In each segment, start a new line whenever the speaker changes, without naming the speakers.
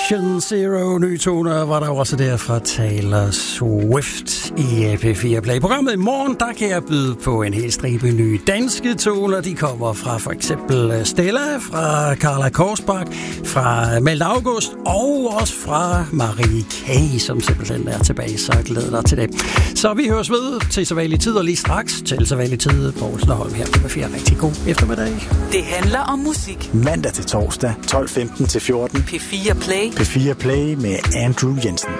Ocean Zero, nye toner, var der også der fra Taylor Swift i P4 Play. Programmet i morgen, der kan jeg byde på en hel stribe nye danske toner. De kommer fra for eksempel Stella, fra Carla Korsbak, fra Malte August og også fra Marie K., som simpelthen er tilbage, så glæder dig til det. Så vi høres ved til så vanlig tid, og lige straks til så vanlig tid, Poulsen og Holm her på P4. Rigtig god eftermiddag.
Det handler om musik.
Mandag til torsdag, 12:15 til 14.
P4 Play.
P4 Play med Andrew Jensen.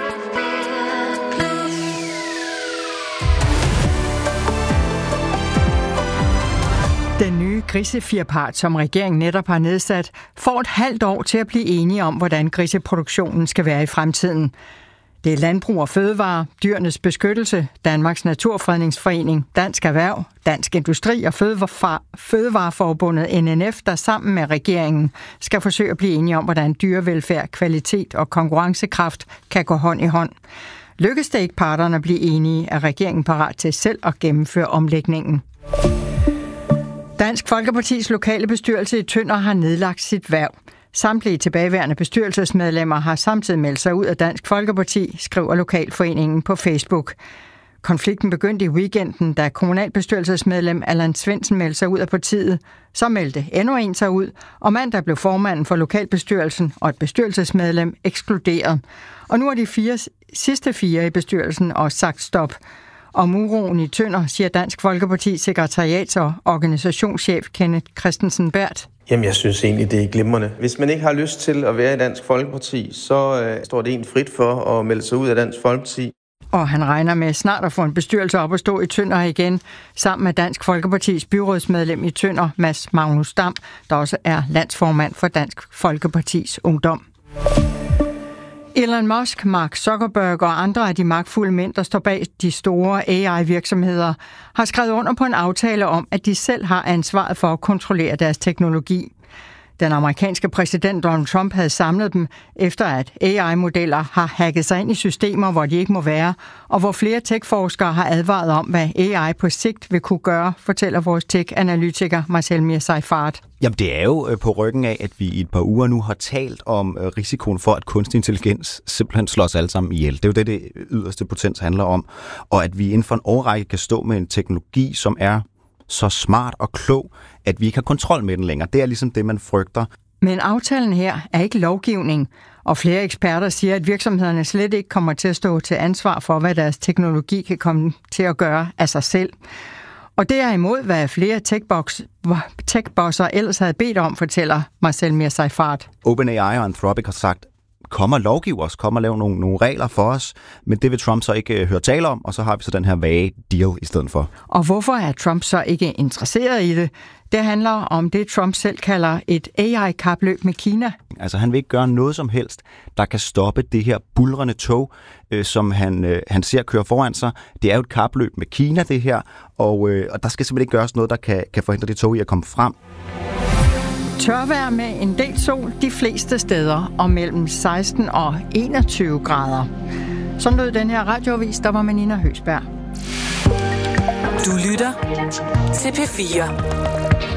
Den nye grisefjerpart, som regeringen netop har nedsat, får et halvt år til at blive enige om, hvordan griseproduktionen skal være i fremtiden. Det er Landbrug og Fødevare, Dyrenes Beskyttelse, Danmarks Naturfredningsforening, Dansk Erhverv, Dansk Industri og Fødevareforbundet NNF, der sammen med regeringen skal forsøge at blive enige om, hvordan dyrevelfærd, kvalitet og konkurrencekraft kan gå hånd i hånd. Lykkes det ikke parterne at blive enige, er regeringen parat til selv at gennemføre omlægningen. Dansk Folkepartis lokale bestyrelse i Tønder har nedlagt sit hverv. Samtlige tilbageværende bestyrelsesmedlemmer har samtidig meldt sig ud af Dansk Folkeparti, skriver Lokalforeningen på Facebook. Konflikten begyndte i weekenden, da kommunalbestyrelsesmedlem Allan Svendsen meldte sig ud af partiet. Så meldte endnu en sig ud, og mandag blev formanden for lokalbestyrelsen og et bestyrelsesmedlem ekskluderet. Og nu er de sidste fire i bestyrelsen også sagt stop. Om uroen i Tønder, siger Dansk Folkepartis sekretariats- og organisationschef Kenneth Christensen Berth.
Jamen, jeg synes egentlig, det er glimrende. Hvis man ikke har lyst til at være i Dansk Folkeparti, så står det en frit for at melde sig ud af Dansk Folkeparti.
Og han regner med snart at få en bestyrelse op at stå i Tønder igen, sammen med Dansk Folkepartis byrådsmedlem i Tønder, Mads Magnus Dam, der også er landsformand for Dansk Folkepartis Ungdom. Elon Musk, Mark Zuckerberg og andre af de magtfulde mænd, der står bag de store AI-virksomheder, har skrevet under på en aftale om, at de selv har ansvaret for at kontrollere deres teknologi. Den amerikanske præsident Donald Trump havde samlet dem, efter at AI-modeller har hacket sig ind i systemer, hvor de ikke må være, og hvor flere tech-forskere har advaret om, hvad AI på sigt vil kunne gøre, fortæller vores tech-analytiker Marcel Mir-Seifert.
Jamen, det er jo på ryggen af, at vi i et par uger nu har talt om risikoen for, at kunstig intelligens simpelthen slår os alle sammen ihjel. Det er jo det yderste potens handler om. Og at vi inden for en årrække kan stå med en teknologi, som er så smart og klog, at vi ikke har kontrol med den længere. Det er ligesom det, man frygter.
Men aftalen her er ikke lovgivning, og flere eksperter siger, at virksomhederne slet ikke kommer til at stå til ansvar for, hvad deres teknologi kan komme til at gøre af sig selv. Og det er imod, hvad flere tech-bosser ellers havde bedt om, fortæller Marcel Mir-Seifert.
OpenAI og Anthropic har sagt, kom og lovgive os, kom og lave nogle regler for os, men det vil Trump så ikke høre tale om, og så har vi så den her vage deal i stedet for.
Og hvorfor er Trump så ikke interesseret i det? Det handler om det, Trump selv kalder et AI-kapløb med Kina.
Altså han vil ikke gøre noget som helst, der kan stoppe det her buldrende tog, som han ser køre foran sig. Det er jo et kapløb med Kina, det her, og der skal simpelthen ikke gøres noget, der kan forhindre det tog i at komme frem.
Tørvejr med en del sol de fleste steder, og mellem 16 og 21 grader. Sådan lød den her radioavis, der var med Nina Høsberg.
Du lytter til P4.